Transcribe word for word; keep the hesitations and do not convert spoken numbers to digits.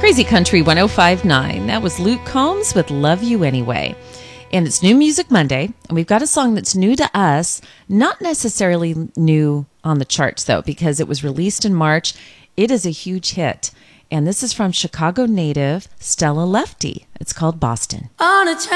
Crazy Country one oh five point nine. That was Luke Combs with Love You Anyway. And it's New Music Monday, and we've got a song that's new to us, not necessarily new on the charts, though, because it was released in March. It is a huge hit, and this is from Chicago native Stella Lefty. It's called Boston. On a